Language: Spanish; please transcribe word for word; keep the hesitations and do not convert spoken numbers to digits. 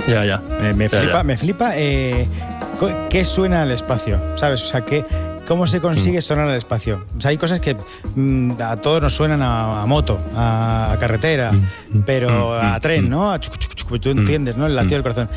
Ya, ya. Me, me Ya, flipa, ya. me flipa eh, co- qué suena al espacio, ¿sabes? O sea, que, cómo se consigue sonar al espacio. O sea, hay cosas que mm, a todos nos suenan a, a moto, a, a carretera, pero a tren, ¿no? A chuc, chuc, chuc, tú entiendes, ¿no? El latido del corazón.